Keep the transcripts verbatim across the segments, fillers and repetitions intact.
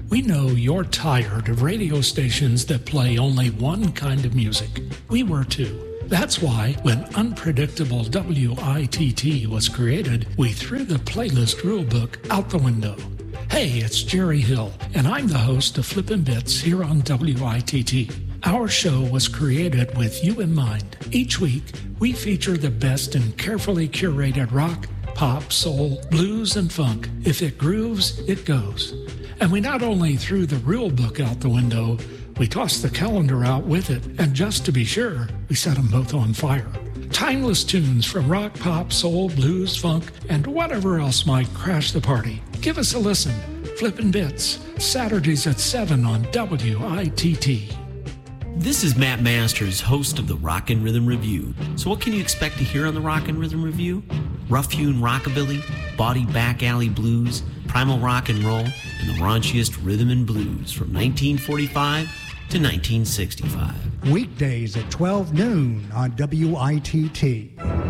We know you're tired of radio stations that play only one kind of music. We were too. That's why, when Unpredictable W I T T was created, we threw the playlist rulebook out the window. Hey, it's Jerry Hill, and I'm the host of Flippin' Bits here on W I T T. Our show was created with you in mind. Each week, we feature the best and carefully curated rock, pop, soul, blues, and funk. If it grooves, it goes. And we not only threw the rulebook out the window, we tossed the calendar out with it, and just to be sure, we set them both on fire. Timeless tunes from rock, pop, soul, blues, funk, and whatever else might crash the party. Give us a listen. Flippin' Bits, Saturdays at seven on W I T T. This is Matt Masters, host of the Rock and Rhythm Review. So what can you expect to hear on the Rock and Rhythm Review? Rough-hewn rockabilly, body back alley blues, primal rock and roll, and the raunchiest rhythm and blues from nineteen forty-five to nineteen sixty-five. Weekdays at twelve noon on W I T T.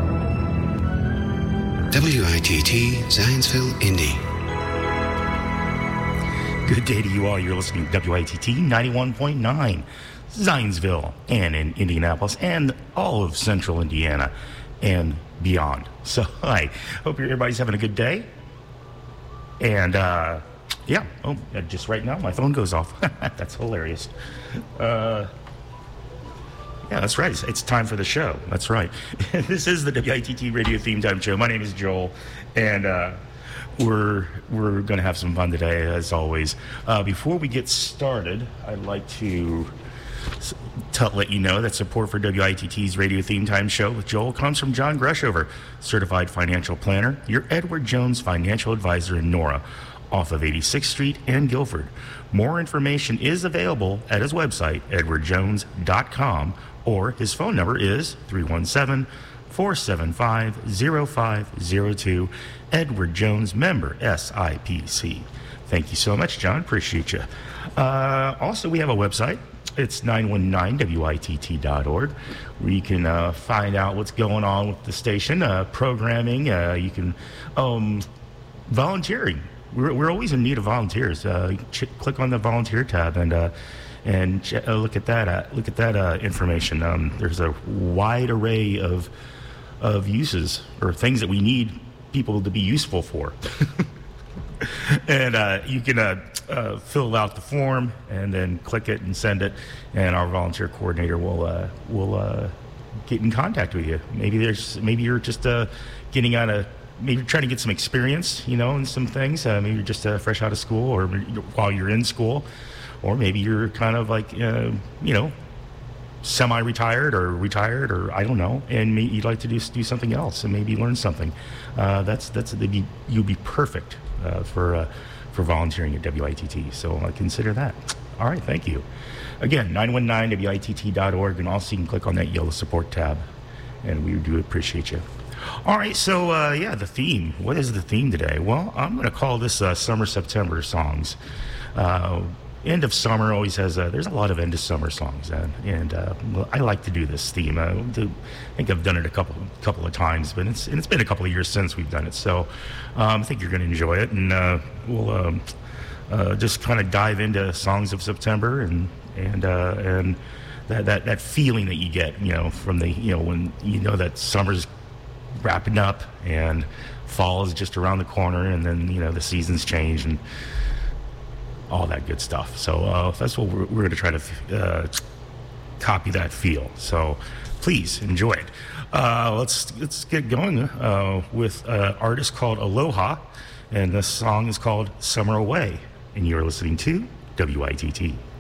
W I T T, Zionsville, Indy. Good day to you all. You're listening to W I T T ninety-one point nine, Zionsville, and in Indianapolis, and all of central Indiana, and beyond. So, hi. Hope everybody's having a good day. And, uh, yeah. Oh, just right now, my phone goes off. That's hilarious. Uh, yeah, that's right. It's, it's time for the show. That's right. This is the W I T T Radio Theme Time Show. My name is Joel, and uh, we're we're going to have some fun today, as always. Uh, before we get started, I'd like to to let you know that support for W I T T's Radio Theme Time Show with Joel comes from John Greshover, Certified Financial Planner, your Edward Jones Financial Advisor in Nora, off of eighty-sixth Street and Guilford. More information is available at his website, edward jones dot com, or his phone number is three one seven, four seven five, zero five zero two. Edward Jones, member S I P C. Thank you so much, John. Appreciate you. Uh, also, we have a website. It's nine one nine W I T T dot org, where you can uh, find out what's going on with the station, uh, programming. Uh, you can um, volunteering. We're, we're always in need of volunteers. Uh, ch- click on the volunteer tab and uh, and ch- uh, look at that. Uh, look at that uh, information. Um, there's a wide array of of uses or things that we need people to be useful for. And uh, you can uh, uh, fill out the form and then click it and send it, and our volunteer coordinator will uh, will uh, get in contact with you. Maybe there's maybe you're just uh, getting out of maybe you're trying to get some experience, you know, in some things. Uh, maybe you're just uh, fresh out of school, or while you're in school, or maybe you're kind of like uh, you know, semi-retired or retired, or I don't know, and maybe you'd like to do do something else and maybe learn something. Uh, that's that's be, you'd be perfect uh, for uh, for volunteering at W I T T. So uh, consider that. All right, thank you. Again, nine one nine W I T T dot org, and also you can click on that yellow support tab, and we do appreciate you. All right, so uh, yeah, the theme. What is the theme today? Well, I'm going to call this uh, Summer September songs. Uh, End of summer always has a, there's a lot of end of summer songs, and, and uh, well, I like to do this theme. Uh, to, I think I've done it a couple couple of times, but it's and it's been a couple of years since we've done it. So um, I think you're going to enjoy it, and uh, we'll um, uh, just kind of dive into songs of September and and uh, and that, that that feeling that you get, you know, from the you know when you know that summer's wrapping up and fall is just around the corner, and then you know the seasons change and all that good stuff. So uh, that's what we're, we're going to try to uh, copy that feel. So please enjoy it. Uh, let's let's get going uh, with an artist called Aloha, and this song is called Summer Away, and you're listening to W I T T.